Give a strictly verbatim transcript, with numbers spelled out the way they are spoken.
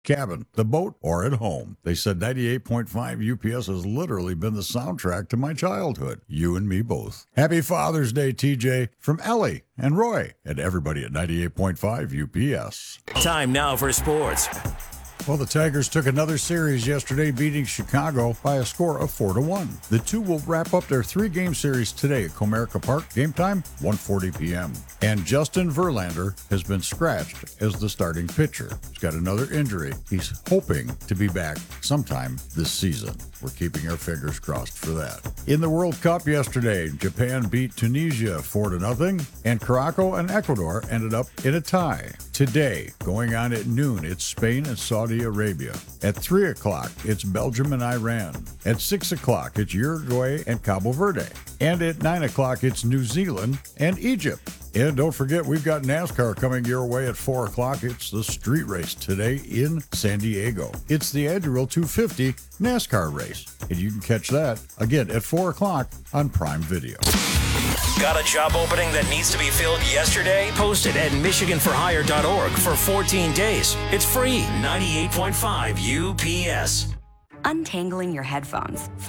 cabin, the boat, or at home. They said ninety-eight point five U P S has literally been the soundtrack to my childhood. You and me both. Happy Father's Day, T J, from Ellie and Roy and everybody at ninety-eight point five U P S. Time now for sports. Well, the Tigers took another series yesterday, beating Chicago by a score of four to one. The two will wrap up their three-game series today at Comerica Park. Game time, one forty p.m. And Justin Verlander has been scratched as the starting pitcher. He's got another injury. He's hoping to be back sometime this season. We're keeping our fingers crossed for that. In the World Cup yesterday, Japan beat Tunisia four to nothing, and Morocco and Ecuador ended up in a tie. Today, going on at noon, it's Spain and Saudi Arabia. At three o'clock, it's Belgium and Iran. At six o'clock, it's Uruguay and Cabo Verde. And at nine o'clock, it's New Zealand and Egypt. And don't forget, we've got NASCAR coming your way at four o'clock. It's the street race today in San Diego. It's the Edgeril two fifty NASCAR race. And you can catch that, again, at four o'clock on Prime Video. Got a job opening that needs to be filled yesterday? Post it at michigan for hire dot org for fourteen days. It's free. ninety-eight point five U P S. Untangling your headphones.